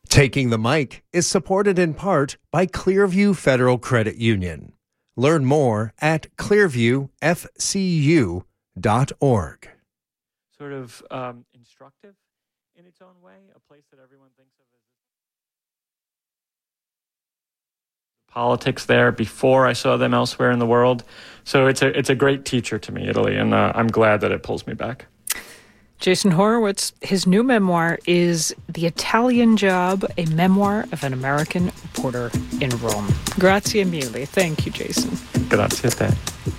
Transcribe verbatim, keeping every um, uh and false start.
Taking the Mic is supported in part by Clearview Federal Credit Union. Learn more at clearview f c u dot org. Sort of um, instructive in its own way, a place that everyone thinks of as politics there before I saw them elsewhere in the world. So it's a it's a great teacher to me, Italy, and uh, I'm glad that it pulls me back. Jason Horowitz, his new memoir is The Italian Job, a memoir of an American reporter in Rome. Grazie mille. Thank you, Jason. Grazie a te.